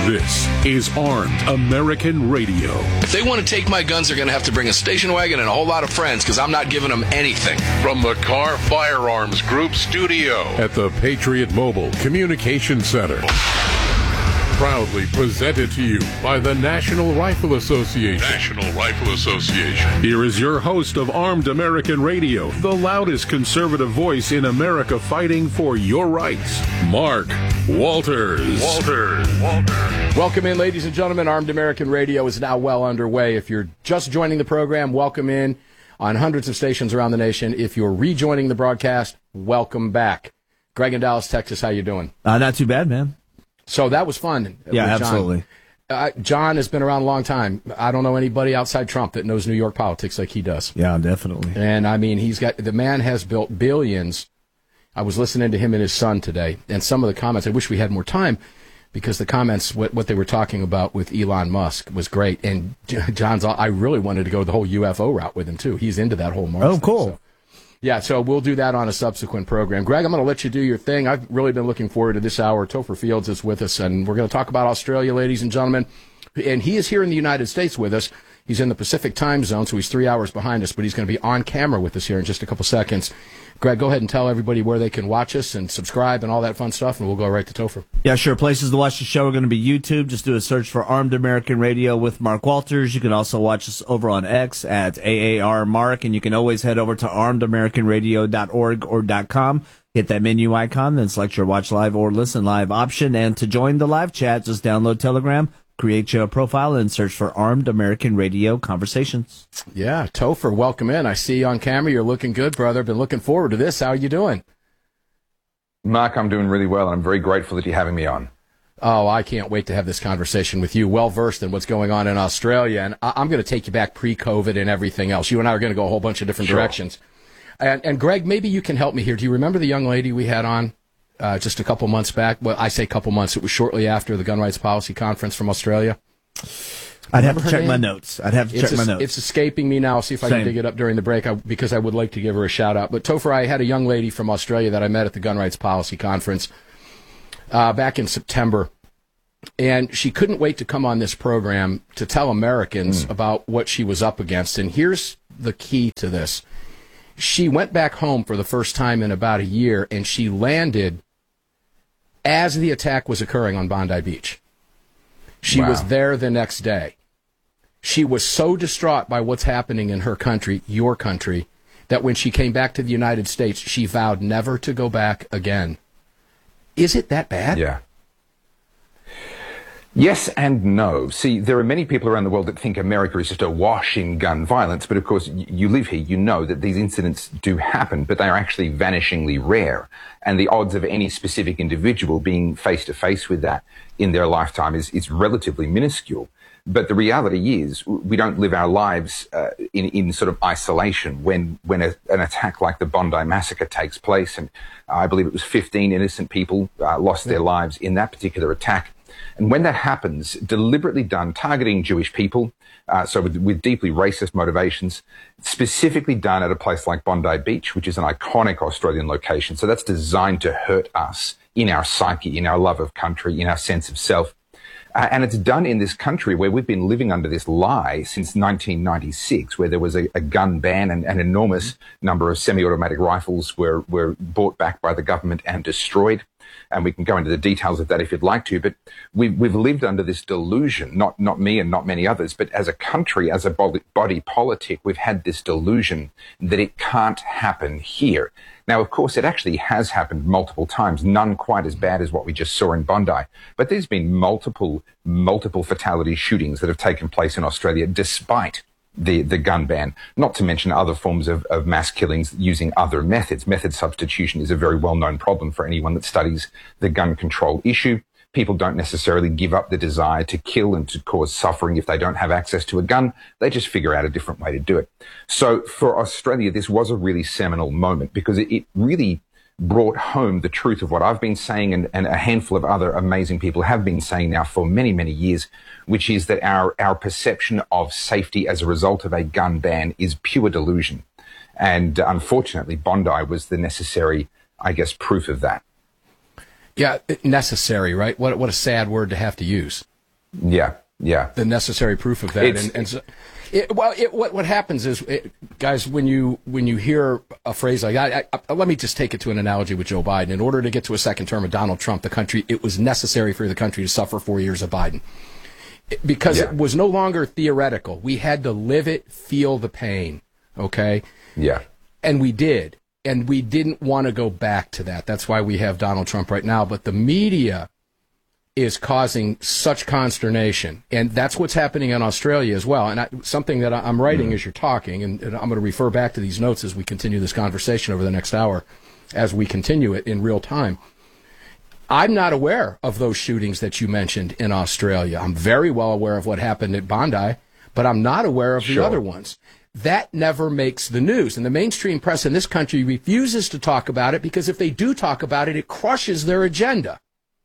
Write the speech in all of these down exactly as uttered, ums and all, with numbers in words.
This is Armed American Radio. If they want to take my guns, they're going to have to bring a station wagon and a whole lot of friends, because I'm not giving them anything. From the Car Firearms Group studio at the Patriot Mobile Communication Center. Proudly presented to you by the National Rifle Association. National Rifle Association. Here is your host of Armed American Radio, the loudest conservative voice in America fighting for your rights, Mark Walters. Walters. Walters. Welcome in, ladies and gentlemen. Armed American Radio is now well underway. If you're just joining the program, welcome in on hundreds of stations around the nation. If you're rejoining the broadcast, welcome back. Greg in Dallas, Texas, how you doing? Uh, not too bad, man. So that was fun. Yeah, John. absolutely. Uh, John has been around a long time. I don't know anybody outside Trump that knows New York politics like he does. Yeah, definitely. And, I mean, he's got the man has built billions. I was listening to him and his son today, and some of the comments, I wish we had more time, because the comments, what, what they were talking about with Elon Musk was great. And John's, I really wanted to go the whole U F O route with him, too. He's into that whole Mars Oh, thing, cool. So. Yeah, so we'll do that on a subsequent program. Greg, I'm going to let you do your thing. I've really been looking forward to this hour. Topher Fields is with us, and we're going to talk about Australia, ladies and gentlemen. And he is here in the United States with us. He's in the Pacific time zone, so he's three hours behind us, but he's going to be on camera with us here in just a couple seconds. Greg, go ahead and tell everybody where they can watch us and subscribe and all that fun stuff, and we'll go right to Topher. Yeah, sure. Places to watch the show are going to be YouTube. Just do a search for Armed American Radio with Mark Walters. You can also watch us over on X at A A R Mark, and you can always head over to armed american radio dot org or .com. Hit that menu icon, then select your watch live or listen live option. And to join the live chat, just download Telegram, create your profile, and search for Armed American Radio Conversations. Yeah, Topher, welcome in. I see you on camera. You're looking good, brother. Been looking forward to this. How are you doing? Mark, I'm doing really well, and I'm very grateful that you're having me on. Oh, I can't wait to have this conversation with you. Well-versed in what's going on in Australia, and I- I'm going to take you back pre-COVID and everything else. You and I are going to go a whole bunch of different Sure. directions. And, and Greg, maybe you can help me here. Do you remember the young lady we had on uh, just a couple months back? Well, I say couple months. It was shortly after the Gun Rights Policy Conference from Australia. I'd have to her check name? my notes. I'd have to It's check my es- notes. It's escaping me now. I'll see if I Same. can dig it up during the break, I, because I would like to give her a shout-out. But Topher, I had a young lady from Australia that I met at the Gun Rights Policy Conference uh, back in September. And she couldn't wait to come on this program to tell Americans mm. about what she was up against. And here's the key to this. She went back home for the first time in about a year, and she landed as the attack was occurring on Bondi Beach. She Wow. was there the next day. She was so distraught by what's happening in her country, your country, that when she came back to the United States, she vowed never to go back again. Is it that bad? Yeah. Yes and no. See, there are many people around the world that think America is just awash in gun violence, but of course, y- you live here, you know that these incidents do happen, but they are actually vanishingly rare. And the odds of any specific individual being face to face with that in their lifetime is, is relatively minuscule. But the reality is, we don't live our lives uh, in, in sort of isolation. When when a, an attack like the Bondi massacre takes place, and I believe it was fifteen innocent people uh, lost their lives in that particular attack. And when that happens, deliberately done, targeting Jewish people, uh, so with, with deeply racist motivations, specifically done at a place like Bondi Beach, which is an iconic Australian location. So that's designed to hurt us in our psyche, in our love of country, in our sense of self. Uh, and it's done in this country where we've been living under this lie since nineteen ninety-six, where there was a, a gun ban and an enormous number of semi-automatic rifles were, were bought back by the government and destroyed. And we can go into the details of that if you'd like to, but we've, we've lived under this delusion, not, not me and not many others, but as a country, as a body, body politic, we've had this delusion that it can't happen here. Now, of course, it actually has happened multiple times, none quite as bad as what we just saw in Bondi, but there's been multiple, multiple fatality shootings that have taken place in Australia despite the, the gun ban, not to mention other forms of, of mass killings using other methods. Method substitution is a very well-known problem for anyone that studies the gun control issue. People don't necessarily give up the desire to kill and to cause suffering if they don't have access to a gun. They just figure out a different way to do it. So for Australia, this was a really seminal moment because it, it really brought home the truth of what I've been saying and, and a handful of other amazing people have been saying now for many, many years, which is that our, our perception of safety as a result of a gun ban is pure delusion. And uh, unfortunately, Bondi was the necessary, I guess, proof of that. Yeah, necessary, right? What what a sad word to have to use. Yeah, yeah. The necessary proof of that. It's, and, and so, it, well, it, what what happens is, it, guys, when you when you hear a phrase like that, I, I, let me just take it to an analogy with Joe Biden. In order to get to a second term of Donald Trump, the country, it was necessary for the country to suffer four years of Biden. It, because yeah. it was no longer theoretical. We had to live it, feel the pain, okay? Yeah. And we did. And we didn't want to go back to that. That's why we have Donald Trump right now. But the media is causing such consternation. And that's what's happening in Australia as well. And I, something that I'm writing mm. as you're talking, and, and I'm going to refer back to these notes as we continue this conversation over the next hour, as we continue it in real time. I'm not aware of those shootings that you mentioned in Australia. I'm very well aware of what happened at Bondi, but I'm not aware of the sure. other ones. That never makes the news. And the mainstream press in this country refuses to talk about it because if they do talk about it, it crushes their agenda.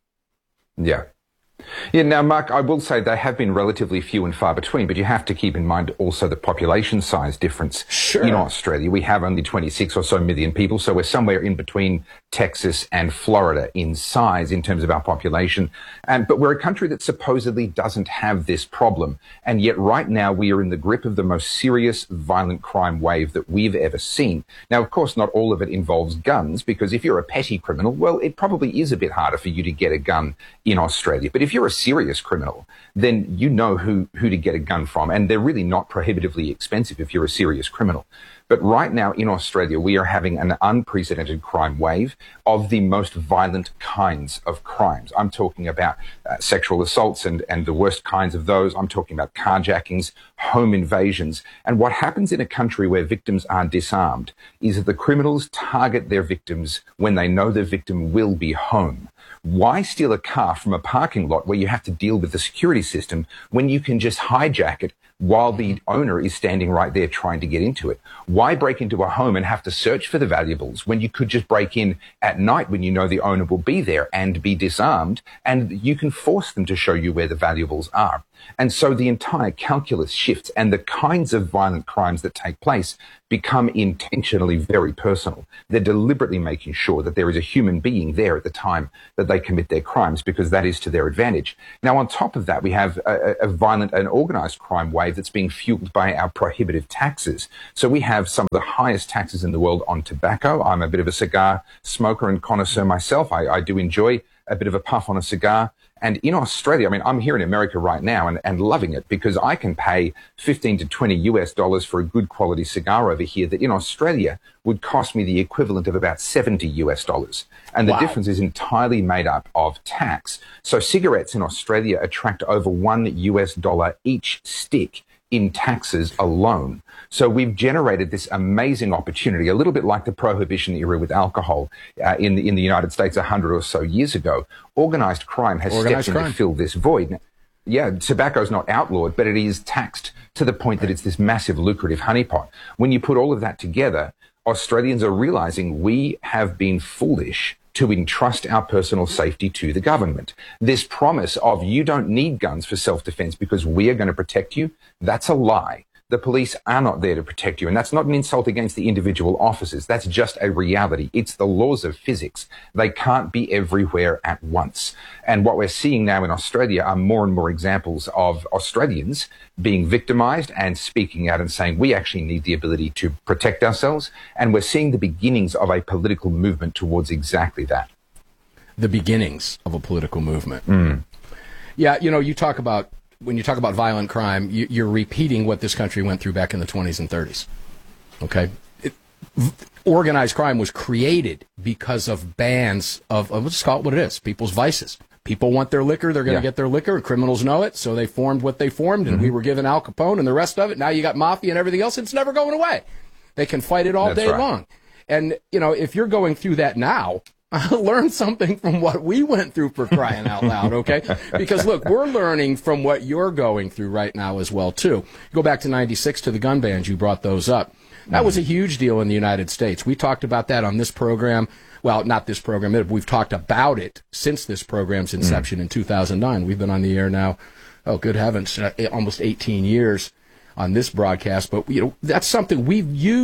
Yeah. Yeah, now, Mark, I will say they have been relatively few and far between, but you have to keep in mind also the population size difference sure. in Australia. We have only twenty-six or so million people, so we're somewhere in between Texas and Florida in size in terms of our population. And, but we're a country that supposedly doesn't have this problem. And yet right now we are in the grip of the most serious violent crime wave that we've ever seen. Now, of course, not all of it involves guns, because if you're a petty criminal, well, it probably is a bit harder for you to get a gun in Australia. But if you're a serious criminal, then you know who, who to get a gun from. And they're really not prohibitively expensive if you're a serious criminal. But right now in Australia, we are having an unprecedented crime wave of the most violent kinds of crimes. I'm talking about uh, sexual assaults and, and the worst kinds of those. I'm talking about carjackings, home invasions. And what happens in a country where victims are disarmed is that the criminals target their victims when they know their victim will be home. Why steal a car from a parking lot where you have to deal with the security system when you can just hijack it while the owner is standing right there trying to get into it? Why break into a home and have to search for the valuables when you could just break in at night when you know the owner will be there and be disarmed, and you can force them to show you where the valuables are? And so the entire calculus shifts, and the kinds of violent crimes that take place become intentionally very personal. They're deliberately making sure that there is a human being there at the time that they commit their crimes, because that is to their advantage. Now, on top of that, we have a, a violent and organized crime wave that's being fueled by our prohibitive taxes. So we have some of the highest taxes in the world on tobacco. I'm a bit of a cigar smoker and connoisseur myself. I, I do enjoy a bit of a puff on a cigar. And in Australia, I mean, I'm here in America right now and, and loving it, because I can pay fifteen to twenty U S dollars for a good quality cigar over here that in Australia would cost me the equivalent of about seventy U S dollars. And the wow. difference is entirely made up of tax. So cigarettes in Australia attract over one U S dollar each stick in taxes alone. So we've generated this amazing opportunity, a little bit like the prohibition era with alcohol uh, in, the, in the United States a hundred or so years ago. Organized crime has Organized stepped crime. in to fill this void. Yeah, tobacco's not outlawed, but it is taxed to the point that it's this massive lucrative honeypot. When you put all of that together, Australians are realizing we have been foolish to entrust our personal safety to the government. This promise of you don't need guns for self-defense because we are going to protect you, that's a lie. The police are not there to protect you, and that's not an insult against the individual officers. That's just a reality. It's the laws of physics. They can't be everywhere at once. And what we're seeing now in Australia are more and more examples of Australians being victimized and speaking out and saying, we actually need the ability to protect ourselves. And we're seeing the beginnings of a political movement towards exactly that. The beginnings of a political movement. Mm. Yeah, you know, you talk about when you talk about violent crime, you, you're repeating what this country went through back in the twenties and thirties. Okay? It, organized crime was created because of bans of, of, let's just call it what it is, people's vices. People want their liquor, they're going to yeah. get their liquor, and criminals know it, so they formed what they formed, and mm-hmm. we were given Al Capone and the rest of it. Now you got mafia and everything else, and it's never going away. They can fight it all That's day right. long. And, you know, if you're going through that now, learn something from what we went through, for crying out loud, okay? Because, look, we're learning from what you're going through right now as well, too. Go back to ninety-six to the gun bans. You brought those up. That was a huge deal in the United States. We talked about that on this program. Well, not this program. We've talked about it since this program's inception mm. in two thousand nine. We've been on the air now, oh, good heavens, uh, almost eighteen years on this broadcast. But, you know, that's something we've used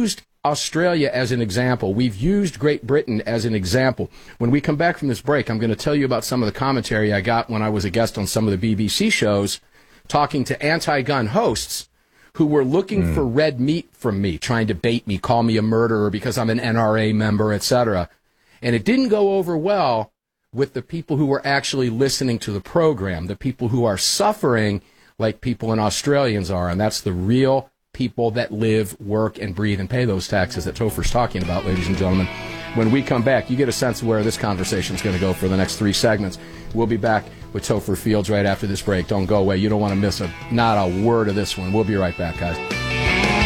Australia as an example. We've used Great Britain as an example. When we come back from this break, I'm going to tell you about some of the commentary I got when I was a guest on some of the B B C shows, talking to anti-gun hosts who were looking mm. for red meat from me, trying to bait me, call me a murderer because I'm an N R A member, et cetera. And it didn't go over well with the people who were actually listening to the program, the people who are suffering like people in Australians are, and that's the real people that live, work, and breathe and pay those taxes that Topher's talking about, ladies and gentlemen. When we come back, you get a sense of where this conversation is going to go for the next three segments. We'll be back with Topher Fields right after this break. Don't go away. You don't want to miss a, not a word of this one. We'll be right back, guys.